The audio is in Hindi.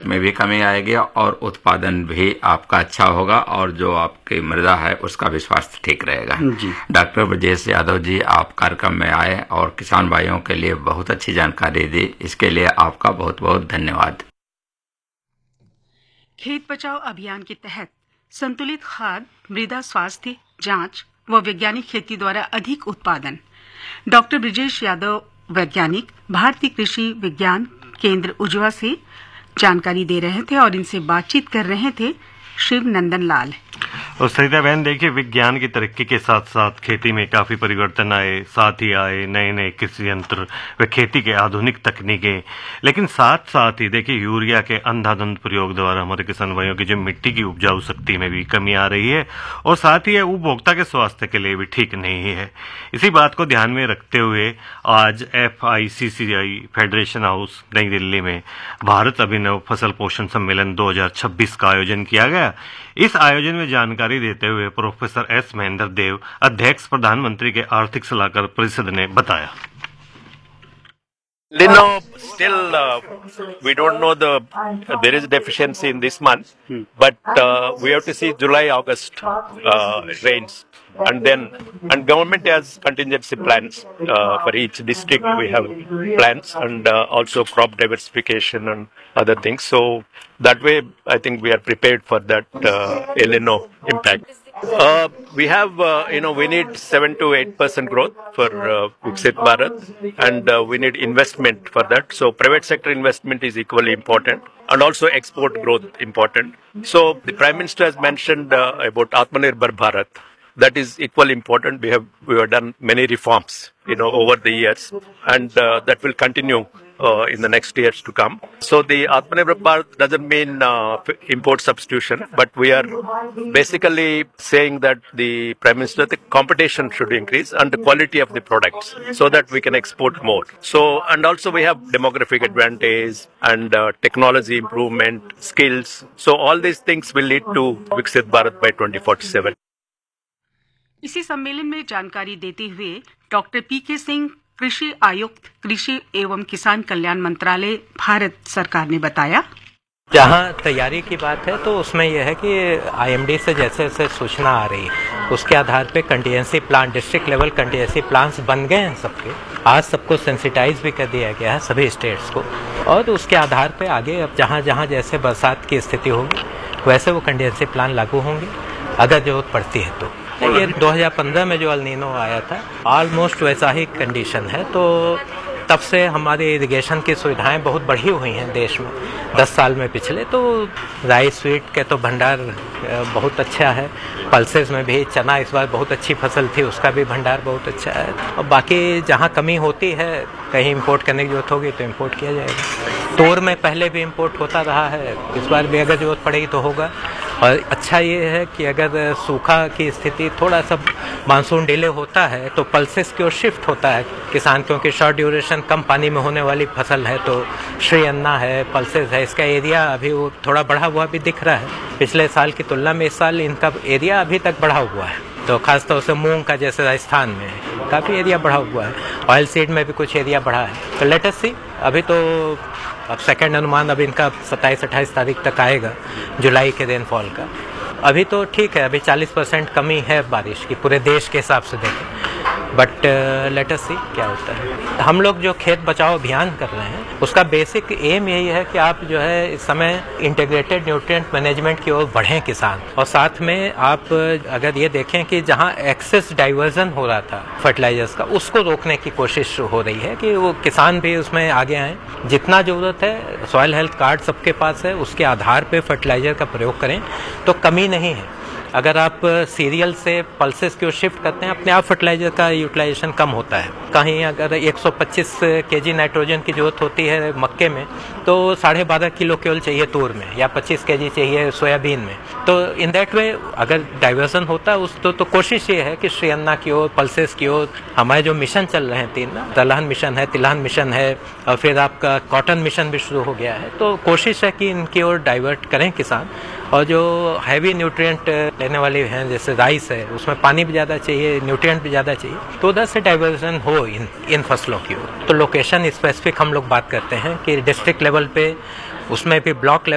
में भी कमी आएगी और उत्पादन भी आपका अच्छा होगा और जो आपकी मृदा है उसका भी स्वास्थ्य ठीक रहेगा। डॉक्टर ब्रजेश यादव जी, आप कार्यक्रम में आए और किसान भाइयों के लिए बहुत अच्छी जानकारी दी, इसके लिए आपका बहुत बहुत धन्यवाद। खेत बचाओ अभियान के तहत संतुलित खाद, मृदा स्वास्थ्य जांच व वैज्ञानिक खेती द्वारा अधिक उत्पादन। डॉक्टर ब्रजेश यादव वैज्ञानिक भारतीय कृषि विज्ञान केंद्र उजवा से जानकारी दे रहे थे और इनसे बातचीत कर रहे थे शिव नंदन लाल। और सरिता बहन, देखिए विज्ञान की तरक्की के साथ साथ खेती में काफी परिवर्तन आए, साथ ही आए नए नए कृषि यंत्र व खेती के आधुनिक तकनीकें। लेकिन साथ साथ ही देखिए यूरिया के अंधाधुंध प्रयोग द्वारा हमारे किसान भाइयों की जो मिट्टी की उपजाऊ शक्ति में भी कमी आ रही है और साथ ही उपभोक्ता के स्वास्थ्य के लिए भी ठीक नहीं है। इसी बात को ध्यान में रखते हुए आज FICCI फेडरेशन हाउस नई दिल्ली में भारत अभिनव फसल पोषण सम्मेलन 2026 का आयोजन किया गया। इस आयोजन में जानकारी देते हुए प्रोफेसर S महेंद्र देव, अध्यक्ष प्रधानमंत्री के आर्थिक सलाहकार परिषद ने बताया। Still, we don't know there is deficiency in this month, but we have to see July, August rains, and government has contingency plans for each district. We have plans and also crop diversification and other things. So that way, I think we are prepared for that El Nino impact. We have, we need 7 to 8% growth for Viksit Bharat, and we need investment for that. So private sector investment is equally important, and also export growth important. So the Prime Minister has mentioned about Atmanirbhar Bharat. That is equally important. We have done many reforms, over the years, and that will continue in the next years to come. So the Atmanirbhar Bharat doesn't mean import substitution, but we are basically saying that the Prime Minister, the competition should increase and the quality of the products so that we can export more. So, and also we have demographic advantage and technology improvement, skills. So all these things will lead to Viksit Bharat by 2047. इसी सम्मेलन में जानकारी देते हुए डॉक्टर PK सिंह, कृषि आयुक्त, कृषि एवं किसान कल्याण मंत्रालय, भारत सरकार ने बताया, जहाँ तैयारी की बात है तो उसमें यह है कि IMD से जैसे जैसे सूचना आ रही है उसके आधार पे contingency plan, district level contingency plans बन गए हैं सबके। आज सबको सेंसिटाइज भी कर दिया गया है सभी स्टेट्स को, और उसके आधार पे आगे अब जहाँ जहाँ जैसे बरसात की स्थिति होगी वैसे वो कंटीजेंसी प्लान लागू होंगे अगर जरूरत पड़ती है तो। ये 2015 में जो अल नीनो आया था ऑलमोस्ट वैसा ही कंडीशन है, तो तब से हमारे इरिगेशन की सुविधाएं बहुत बढ़ी हुई हैं देश में 10 साल में पिछले। तो राइस स्वीट के तो भंडार बहुत अच्छा है, पल्सेस में भी चना इस बार बहुत अच्छी फसल थी, उसका भी भंडार बहुत अच्छा है। और बाकी जहां कमी होती है, कहीं इंपोर्ट करने की जरूरत होगी तो इंपोर्ट किया जाएगा। तोर में पहले भी इंपोर्ट होता रहा है, इस बार भी अगर जरूरत पड़ेगी तो होगा। और अच्छा ये है कि अगर सूखा की स्थिति थोड़ा सा मानसून डिले होता है तो पल्सेस की ओर शिफ्ट होता है किसान, क्योंकि शॉर्ट ड्यूरेशन कम पानी में होने वाली फसल है। तो श्री अन्ना है, पल्सेस है, इसका एरिया अभी वो थोड़ा बढ़ा हुआ भी दिख रहा है पिछले साल की तुलना में। इस साल इनका एरिया अभी तक बढ़ा हुआ है, तो खासतौर से मूंग का जैसे राजस्थान में काफ़ी एरिया बढ़ा हुआ है, ऑयल सीड में भी कुछ एरिया बढ़ा है। तो लेट अस सी, अभी तो अब सेकंड अनुमान अब इनका 27-28 तारीख तक आएगा जुलाई के रेनफॉल का। अभी तो ठीक है, अभी 40% कमी है बारिश की पूरे देश के हिसाब से देखें, बट लेट अस सी क्या होता है। हम लोग जो खेत बचाओ अभियान कर रहे हैं उसका बेसिक एम यही है कि आप जो है इस समय इंटीग्रेटेड न्यूट्रिएंट मैनेजमेंट की ओर बढ़ें किसान, और साथ में आप अगर ये देखें कि जहां एक्सेस डाइवर्जन हो रहा था फर्टिलाइजर्स का, उसको रोकने की कोशिश हो रही है कि वो किसान भी उसमें आगे आएँ। जितना ज़रूरत है सॉइल हेल्थ कार्ड सबके पास है, उसके आधार पर फर्टिलाइजर का प्रयोग करें तो कमी नहीं है। अगर आप सीरियल से पल्सेस की ओर शिफ्ट करते हैं, अपने आप फर्टिलाइजर का यूटिलाइजेशन कम होता है। कहीं अगर 125 केजी नाइट्रोजन की जरूरत होती है मक्के में, तो 12.5 किलो केवल चाहिए तूर में, या 25 केजी चाहिए सोयाबीन में। तो इन दैट वे अगर डाइवर्सन होता है उस तो कोशिश ये है कि श्री अन्ना की ओर, पल्सेस की ओर, हमारे जो मिशन चल रहे हैं 3 ना, दलहन मिशन है, तिलहन मिशन है, और फिर आपका कॉटन मिशन भी शुरू हो गया है। तो कोशिश है कि इनकी ओर डाइवर्ट करें किसान। और जो हैवी न्यूट्रिएंट लेने वाले हैं जैसे राइस है, उसमें पानी भी ज़्यादा चाहिए, न्यूट्रिएंट भी ज़्यादा चाहिए, तो उधर से डाइवर्जन हो इन फसलों की ओर। तो लोकेशन स्पेसिफिक हम लोग बात करते हैं कि डिस्ट्रिक्ट लेवल पे, उसमें भी ब्लॉक लेवल